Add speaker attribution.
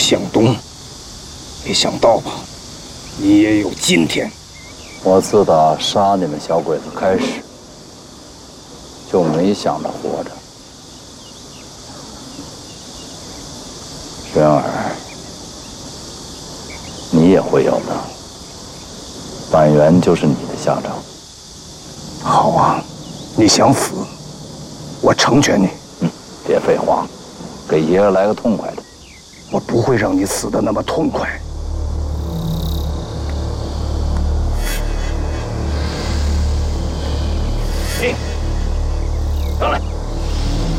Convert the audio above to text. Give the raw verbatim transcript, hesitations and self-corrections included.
Speaker 1: 向东，没想到吧？你也有今天。
Speaker 2: 我自打杀你们小鬼子开始，就没想着活着。轩儿，你也会有的。板垣就是你的下场。
Speaker 1: 好啊，你想死，我成全你。
Speaker 2: 嗯，别废话，给爷爷来个痛快的。
Speaker 1: 我不会让你死得那么痛快。哎。